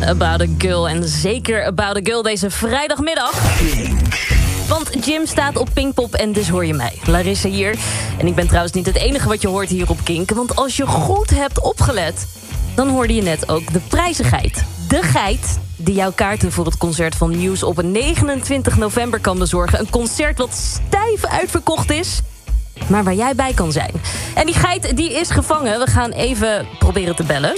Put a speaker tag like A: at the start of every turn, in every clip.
A: About a Girl. En zeker About a Girl deze vrijdagmiddag. Want Jim staat op Pinkpop en dus hoor je mij. Larissa hier. En ik ben trouwens niet het enige wat je hoort hier op Kink. Want als je goed hebt opgelet, dan hoorde je net ook de prijzigheid. De geit die jouw kaarten voor het concert van Muse op 29 november kan bezorgen. Een concert wat stijf uitverkocht is, maar waar jij bij kan zijn. En die geit die is gevangen. We gaan even proberen te bellen.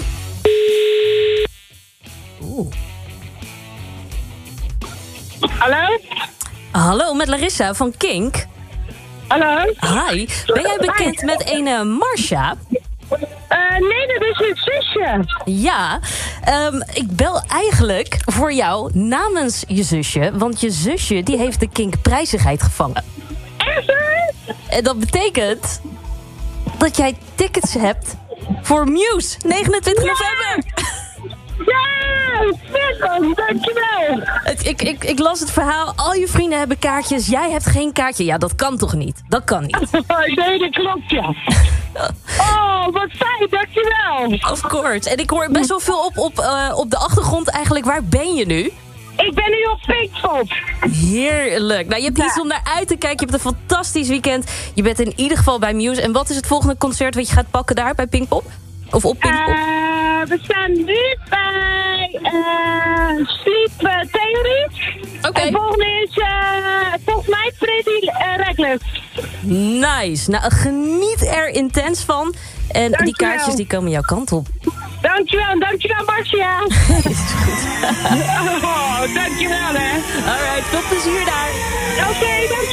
B: Hallo?
A: Hallo, met Larissa van Kink.
B: Hallo?
A: Hi, ben jij bekend met een Marsha?
B: Nee, dat is mijn zusje.
A: Ja, ik bel eigenlijk voor jou namens je zusje. Want je zusje die heeft de Kink prijzigheid gevangen.
B: Echt waar?
A: En dat betekent dat jij tickets hebt voor Muse, 29 november.
B: Ja, vet, dankjewel.
A: Ik las het verhaal, al je vrienden hebben kaartjes, jij hebt geen kaartje. Ja, dat kan toch niet? Dat kan niet.
B: Nee, dat klopt, ja. Oh, wat fijn, dankjewel.
A: Of course. En ik hoor best wel veel op de achtergrond eigenlijk. Waar ben je nu?
B: Ik ben nu op Pinkpop.
A: Heerlijk. Nou, je hebt iets om naar uit te kijken. Je hebt een fantastisch weekend. Je bent in ieder geval bij Muse. En wat is het volgende concert wat je gaat pakken daar bij Pinkpop? Of op Pinkpop?
B: We staan nu bij Sleep Theory.
A: Oké.
B: En volgende is volgens mij Pretty Reckless.
A: Nice. Nou, geniet er intens van. En
B: Dankjewel.
A: Die kaartjes die komen jouw kant op.
B: Dankjewel Marcia. Oh, dankjewel hè.
A: Alright, veel plezier daar.
B: Oké, dankjewel.